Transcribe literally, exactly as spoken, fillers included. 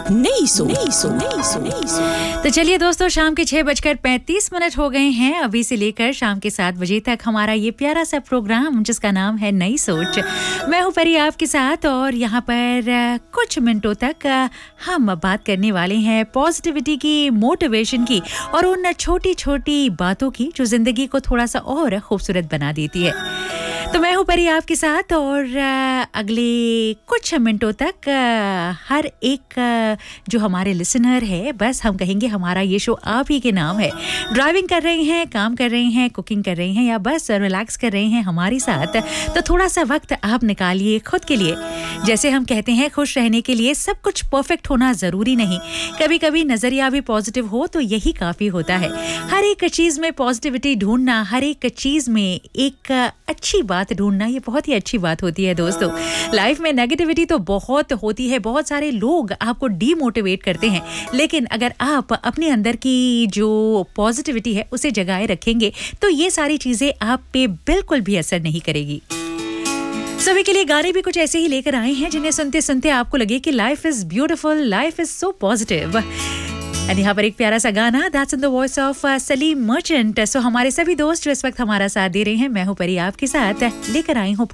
नई सोच, नई सोच, नई सोच, नई सोच। तो चलिए दोस्तों, शाम के छह बजकर पैंतीस मिनट हो गए हैं। अभी से लेकर शाम के सात बजे तक हमारा ये प्यारा सा प्रोग्राम जिसका नाम है नई सोच। मैं हूँ परी आपके साथ और यहाँ पर कुछ मिनटों तक हम बात करने वाले हैं पॉजिटिविटी की, मोटिवेशन की और उन छोटी छोटी बातों की जो जिंदगी को थोड़ा सा और खूबसूरत बना देती है। तो मैं हूँ परी आपके साथ और अगले कुछ मिनटों तक हर एक जो हमारे लिसनर है, बस हम कहेंगे हमारा ये शो आप ही के नाम है। ड्राइविंग कर रहे हैं, काम कर रहे हैं, कुकिंग कर रहे हैं या बस रिलैक्स कर रहे हैं हमारे साथ, तो थोड़ा सा वक्त आप निकालिए खुद के लिए। जैसे हम कहते हैं, खुश रहने के लिए सब कुछ परफेक्ट होना ज़रूरी नहीं, कभी कभी नज़रिया भी पॉजिटिव हो तो यही काफ़ी होता है। हर एक चीज़ में पॉजिटिविटी ढूंढना, हर एक चीज़ में एक अच्छी बात ढूंढना, ये बहुत ही अच्छी बात होती है दोस्तों। लाइफ में नेगेटिविटी तो बहुत होती है, बहुत सारे लोग आपको डीमोटिवेट करते हैं, लेकिन अगर आप अपने अंदर की जो पॉजिटिविटी है उसे जगाए रखेंगे तो ये सारी चीजें आप पे बिल्कुल भी असर नहीं करेगी। सभी के लिए गाने भी कुछ ऐसे ही लेकर आए हैं जिन्हें सुनते सुनते आपको लगे कि life is beautiful, life is so positive. और यहाँ पर एक प्यारा सा गाना, that's in the voice of Salim merchant. सो हमारे सभी दोस्त जो इस वक्त हमारा साथ दे रहे हैं, मैं हूँ परी आपके साथ लेकर आई हूँ